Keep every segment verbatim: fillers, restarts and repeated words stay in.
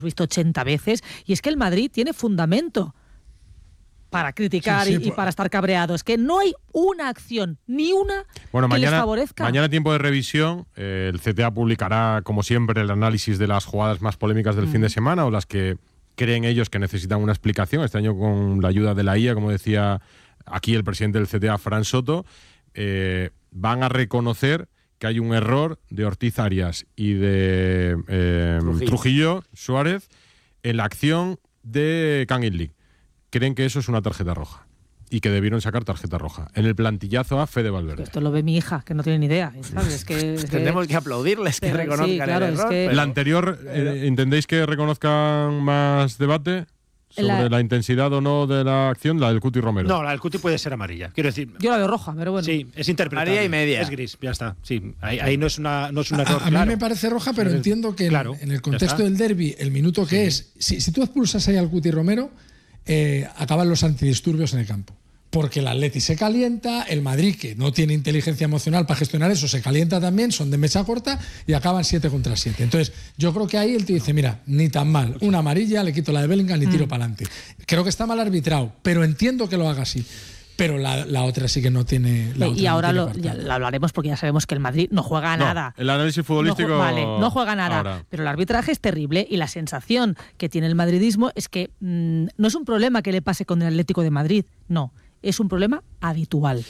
visto ochenta veces, y es que el Madrid tiene fundamento para criticar sí, sí, y, pues, y para estar cabreado. Es que no hay una acción, ni una bueno, que mañana, les favorezca. Mañana, tiempo de revisión, eh, el C T A publicará, como siempre, el análisis de las jugadas más polémicas del mm. fin de semana, o las que creen ellos que necesitan una explicación. Este año con la ayuda de la I A, como decía aquí el presidente del C T A, Fran Soto, eh, van a reconocer que hay un error de Ortiz Arias y de eh, Trujillo. Trujillo Suárez en la acción de Kang In Lee. Creen que eso es una tarjeta roja y que debieron sacar tarjeta roja. En el plantillazo a Fede Valverde. Esto lo ve mi hija, que no tiene ni idea. ¿Sabes? Es que, es Tendremos que... que aplaudirles que pero, reconozcan sí, claro, el error. Es que... pero... La anterior, eh, ¿entendéis que reconozcan más debate sobre la... la intensidad o no de la acción? La del Cuti Romero. No, la del Cuti puede ser amarilla. Quiero decir... Yo la veo roja, pero bueno. Sí, es interpretable. María y media. Es gris, ya está. Sí, ahí, ahí no es una no es un error. A, a claro. mí me parece roja, pero entiendo que claro, en, en el contexto del derbi, el minuto que sí. es... Si, si tú expulsas ahí al Cuti Romero, eh, acaban los antidisturbios en el campo. Porque el Atleti se calienta, el Madrid, que no tiene inteligencia emocional para gestionar eso, se calienta también, son de mecha corta y acaban siete contra siete. Entonces, yo creo que ahí el tío dice, mira, ni tan mal, una amarilla, le quito la de Bellingham y tiro mm. para adelante. Creo que está mal arbitrado, pero entiendo que lo haga así. Pero la, la otra sí que no tiene... La y ahora no lo, ya lo hablaremos porque ya sabemos que el Madrid no juega a no, nada. El análisis futbolístico... No, vale, no juega nada, ahora. Pero el arbitraje es terrible y la sensación que tiene el madridismo es que mmm, no es un problema que le pase con el Atlético de Madrid, no. Es un problema habitual.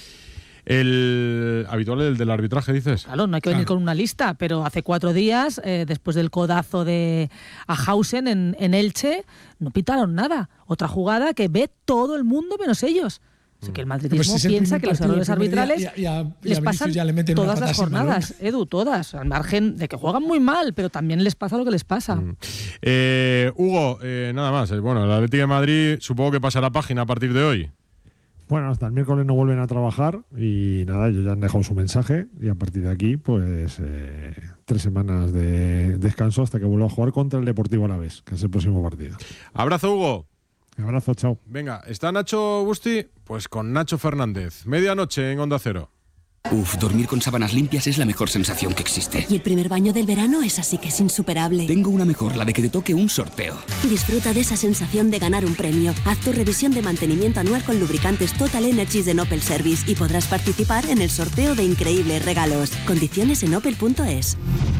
¿El habitual el del arbitraje, dices? Claro, no hay que venir claro. con una lista, pero hace cuatro días, eh, después del codazo de Ahausen en, en Elche, no pitaron nada. Otra jugada que ve todo el mundo menos ellos. Así que el madridismo si piensa que los errores arbitrales y a, y a, les pasan ya le todas las jornadas, Edu, todas, al margen de que juegan muy mal, pero también les pasa lo que les pasa. Mm. Eh, Hugo, eh, nada más. Bueno, el Atlético de Madrid supongo que pasará página a partir de hoy. Bueno, hasta el miércoles no vuelven a trabajar y nada, ellos ya han dejado su mensaje y a partir de aquí, pues eh, tres semanas de descanso hasta que vuelva a jugar contra el Deportivo Alavés, que es el próximo partido. Abrazo, Hugo. Un abrazo, chao. Venga, ¿está Nacho Busti? Pues con Nacho Fernández. Medianoche en Onda Cero. Uf, dormir con sábanas limpias es la mejor sensación que existe. Y el primer baño del verano es así que es insuperable. Tengo una mejor, la de que te toque un sorteo. Disfruta de esa sensación de ganar un premio. Haz tu revisión de mantenimiento anual con lubricantes Total Energies de Opel Service y podrás participar en el sorteo de increíbles regalos. Condiciones en opel punto es.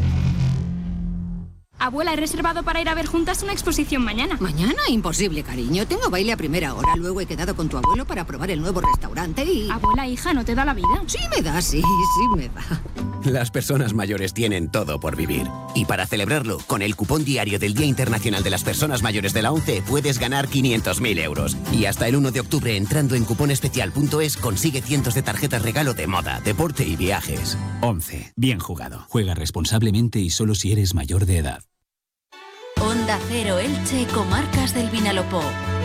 Abuela, he reservado para ir a ver juntas una exposición mañana. ¿Mañana? Imposible, cariño. Tengo baile a primera hora. Luego he quedado con tu abuelo para probar el nuevo restaurante y... Abuela, hija, ¿no te da la vida? Sí me da, sí, sí me da. Las personas mayores tienen todo por vivir. Y para celebrarlo, con el cupón diario del Día Internacional de las Personas Mayores de la ONCE puedes ganar quinientos mil euros. Y hasta el uno de octubre, entrando en cuponespecial punto es, consigue cientos de tarjetas regalo de moda, deporte y viajes. ONCE. Bien jugado. Juega responsablemente y solo si eres mayor de edad. Onda Cero Elche, Comarcas del Vinalopó.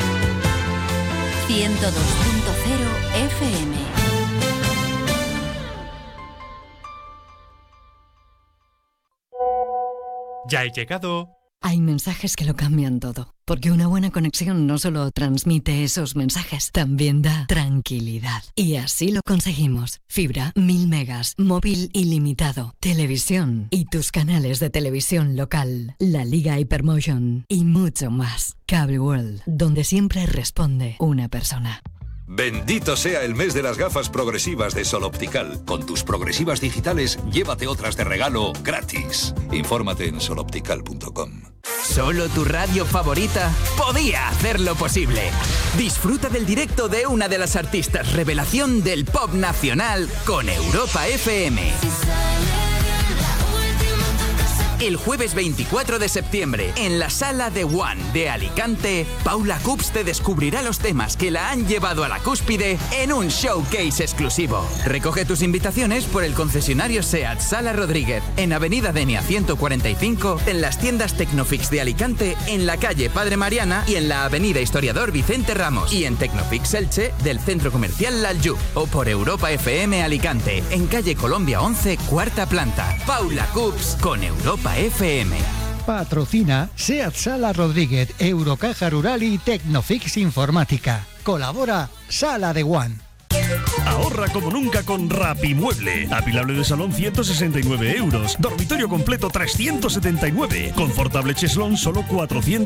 ciento dos punto cero F M. Ya he llegado. Hay mensajes que lo cambian todo, porque una buena conexión no solo transmite esos mensajes, también da tranquilidad. Y así lo conseguimos. Fibra, mil megas, móvil ilimitado, televisión y tus canales de televisión local, la Liga Hypermotion y mucho más. Cable World, donde siempre responde una persona. Bendito sea el mes de las gafas progresivas de Sol Optical. Con tus progresivas digitales, llévate otras de regalo gratis. Infórmate en sol optical punto com. Solo tu radio favorita podía hacerlo posible. Disfruta del directo de una de las artistas revelación del pop nacional con Europa F M. El jueves veinticuatro de septiembre, en la Sala de One de Alicante, Paula Cups te descubrirá los temas que la han llevado a la cúspide en un showcase exclusivo. Recoge tus invitaciones por el concesionario SEAT Sala Rodríguez, en Avenida Denia ciento cuarenta y cinco, en las tiendas Tecnofix de Alicante, en la calle Padre Mariana y en la Avenida Historiador Vicente Ramos, y en Tecnofix Elche del Centro Comercial Laljub, o por Europa F M Alicante, en calle Colombia once, cuarta planta. Paula Cups con Europa F M. Patrocina SEAT Sala Rodríguez, Eurocaja Rural y Tecnofix Informática. Colabora Sala de One. Ahorra como nunca con Rapimueble. Apilable de salón ciento sesenta y nueve euros. Dormitorio completo trescientos setenta y nueve. Confortable cheslón solo cuatrocientos